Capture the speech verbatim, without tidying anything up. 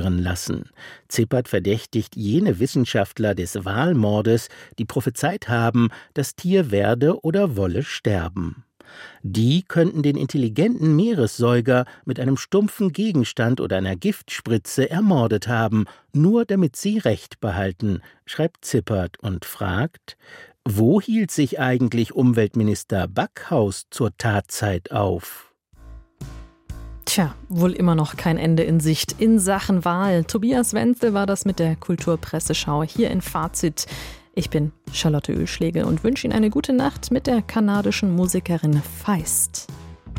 verlieren lassen. Zippert verdächtigt jene Wissenschaftler des Walmordes, die prophezeit haben, das Tier werde oder wolle sterben. Die könnten den intelligenten Meeressäuger mit einem stumpfen Gegenstand oder einer Giftspritze ermordet haben, nur damit sie Recht behalten, schreibt Zippert und fragt: Wo hielt sich eigentlich Umweltminister Backhaus zur Tatzeit auf? Tja, wohl immer noch kein Ende in Sicht in Sachen Wahl. Tobias Wenzel war das mit der Kulturpresseschau hier in Fazit. Ich bin Charlotte Ölschlegel und wünsche Ihnen eine gute Nacht mit der kanadischen Musikerin Feist.